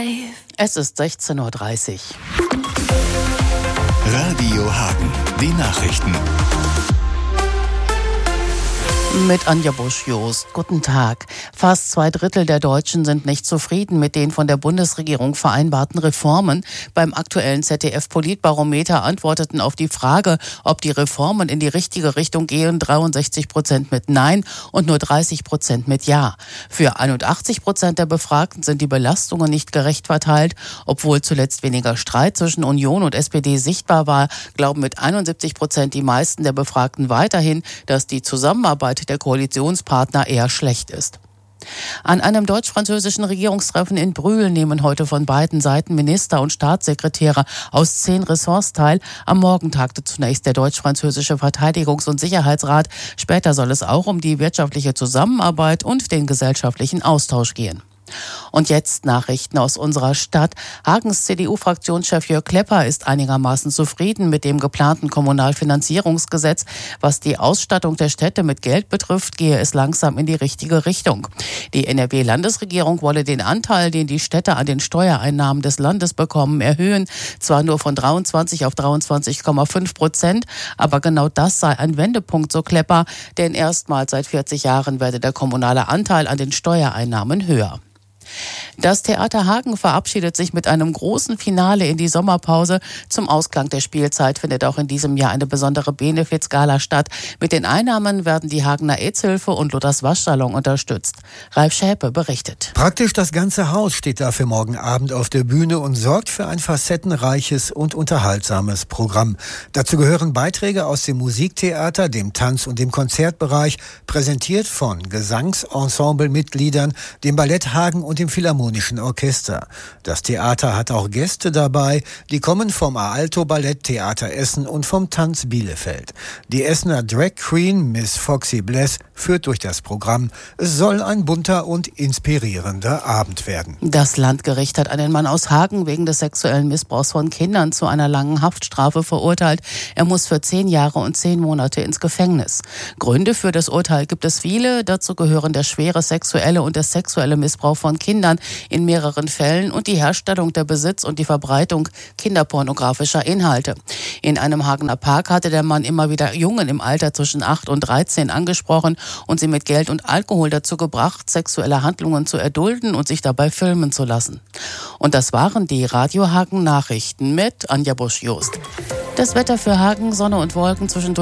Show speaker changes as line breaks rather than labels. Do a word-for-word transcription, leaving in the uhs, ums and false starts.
Es ist sechzehn Uhr dreißig.
Radio Hagen, die Nachrichten.
Mit Anja Busch-Jost. Guten Tag. Fast zwei Drittel der Deutschen sind nicht zufrieden mit den von der Bundesregierung vereinbarten Reformen. Beim aktuellen Z D F-Politbarometer antworteten auf die Frage, ob die Reformen in die richtige Richtung gehen, dreiundsechzig Prozent mit Nein und nur dreißig Prozent mit Ja. Für einundachtzig Prozent der Befragten sind die Belastungen nicht gerecht verteilt. Obwohl zuletzt weniger Streit zwischen Union und S P D sichtbar war, glauben mit einundsiebzig Prozent die meisten der Befragten weiterhin, dass die Zusammenarbeit der Koalitionspartner eher schlecht ist. An einem deutsch-französischen Regierungstreffen in Brühl nehmen heute von beiden Seiten Minister und Staatssekretäre aus zehn Ressorts teil. Am Morgen tagte zunächst der deutsch-französische Verteidigungs- und Sicherheitsrat. Später soll es auch um die wirtschaftliche Zusammenarbeit und den gesellschaftlichen Austausch gehen. Und jetzt Nachrichten aus unserer Stadt. Hagens C D U-Fraktionschef Jörg Klepper ist einigermaßen zufrieden mit dem geplanten Kommunalfinanzierungsgesetz. Was die Ausstattung der Städte mit Geld betrifft, gehe es langsam in die richtige Richtung. Die N R W-Landesregierung wolle den Anteil, den die Städte an den Steuereinnahmen des Landes bekommen, erhöhen. Zwar nur von dreiundzwanzig auf dreiundzwanzig Komma fünf Prozent, aber genau das sei ein Wendepunkt, so Klepper. Denn erstmals seit vierzig Jahren werde der kommunale Anteil an den Steuereinnahmen höher. Das Theater Hagen verabschiedet sich mit einem großen Finale in die Sommerpause. Zum Ausklang der Spielzeit findet auch in diesem Jahr eine besondere Benefizgala statt. Mit den Einnahmen werden die Hagener Aidshilfe und Luthers Waschsalon unterstützt. Ralf Schäpe berichtet.
Praktisch das ganze Haus steht dafür morgen Abend auf der Bühne und sorgt für ein facettenreiches und unterhaltsames Programm. Dazu gehören Beiträge aus dem Musiktheater, dem Tanz- und dem Konzertbereich, präsentiert von Gesangsensemble-Mitgliedern, dem Ballett Hagen und dem Philharmonischen Orchester. Das Theater hat auch Gäste dabei, die kommen vom Aalto Ballett Theater Essen und vom Tanz Bielefeld. Die Essener Drag Queen Miss Foxy Bless führt durch das Programm. Es soll ein bunter und inspirierender Abend werden.
Das Landgericht hat einen Mann aus Hagen wegen des sexuellen Missbrauchs von Kindern zu einer langen Haftstrafe verurteilt. Er muss für zehn Jahre und zehn Monate ins Gefängnis. Gründe für das Urteil gibt es viele. Dazu gehören der schwere sexuelle und der sexuelle Missbrauch von Kindern in mehreren Fällen und die Herstellung, der Besitz und die Verbreitung kinderpornografischer Inhalte. In einem Hagener Park hatte der Mann immer wieder Jungen im Alter zwischen acht und dreizehn angesprochen und sie mit Geld und Alkohol dazu gebracht, sexuelle Handlungen zu erdulden und sich dabei filmen zu lassen. Und das waren die Radio Hagen Nachrichten mit Anja Busch-Jost. Das Wetter für Hagen, Sonne und Wolken, zwischendurch